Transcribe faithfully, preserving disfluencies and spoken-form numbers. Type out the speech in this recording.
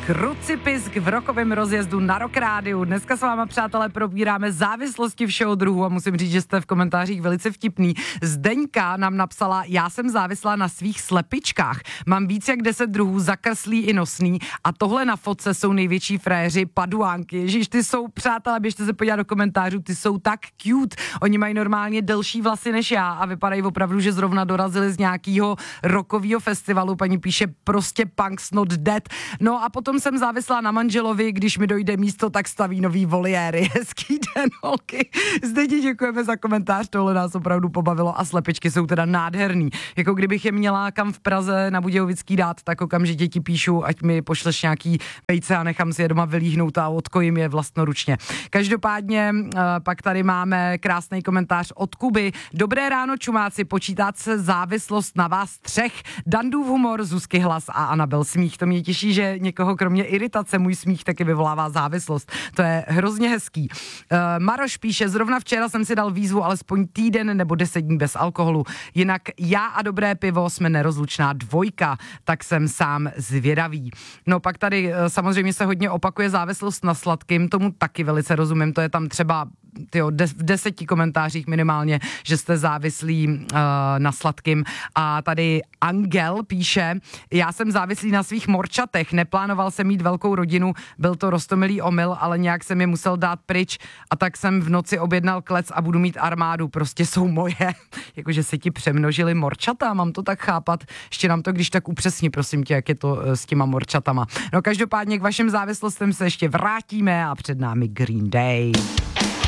Krucipisk v rokovém rozjezdu na Rock Rádiu. Dneska s váma, přátelé, probíráme závislosti všeho druhu a musím říct, že jste v komentářích velice vtipný. Zdeňka nám napsala, já jsem závislá na svých slepičkách. Mám víc jak deset druhů, zakrslý i nosný a tohle na fotce jsou největší fréři paduánky. Ježíš, ty jsou, přátelé, běžte se podívat do komentářů, ty jsou tak cute. Oni mají normálně delší vlasy než já a vypadají opravdu, že zrovna dorazili z nějakého rockového festivalu. Paní píše, prostě punk's not dead. No a potom jsem závislá na manželovi, když mi dojde místo, tak staví nový voliéry. Hezký den, holky. Zde ti děkujeme za komentář, tohle nás opravdu pobavilo a slepičky jsou teda nádherný. Jako kdybych je měla kam v Praze na Budějovický dát, tak okamžitě ti píšu, ať mi pošleš nějaký vejce a nechám si je doma vylíhnout a odkojím je vlastnoručně. Každopádně pak tady máme krásný komentář od Kuby. Dobré ráno, čumáci, počítá se závislost na vás třech. Dandův humor, Zuzky hlas a Anabel smích. To mě těší, že někoho kromě iritace můj smích taky vyvolává závislost. To je hrozně hezký. Uh, Maroš píše, zrovna včera jsem si dal výzvu alespoň týden nebo deset dní bez alkoholu. Jinak já a dobré pivo jsme nerozlučná dvojka, tak jsem sám zvědavý. No pak tady uh, samozřejmě se hodně opakuje závislost na sladkým, tomu taky velice rozumím, to je tam třeba tyjo, de- v deseti komentářích minimálně, že jste závislí uh, na sladkým. A tady Angel píše, já jsem závislý na svých morčatech, neplánoval jsem mít velkou rodinu, byl to roztomilý omyl, ale nějak jsem je musel dát pryč a tak jsem v noci objednal klec a budu mít armádu, prostě jsou moje. Jakože se ti přemnožili morčata, mám to tak chápat. Ještě nám to když tak upřesni, prosím tě, jak je to s těma morčatama. No každopádně k vašim závislostem se ještě vrátíme a před námi Green Day.